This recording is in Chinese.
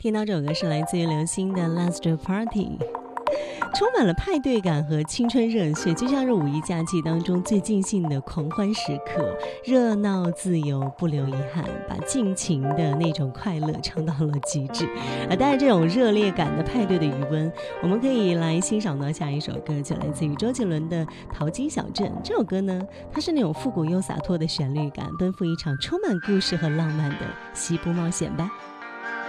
听到这首歌是来自于刘星的 Let's Do Party， 充满了派对感和青春热血，就像是五一假期当中最尽兴的狂欢时刻，热闹自由不留遗憾，把尽情的那种快乐唱到了极致。而带着这种热烈感的派对的余温，我们可以来欣赏到下一首歌，就来自于周杰伦的《淘金小镇》。这首歌呢，它是那种复古又洒脱的旋律感，奔赴一场充满故事和浪漫的西部冒险吧。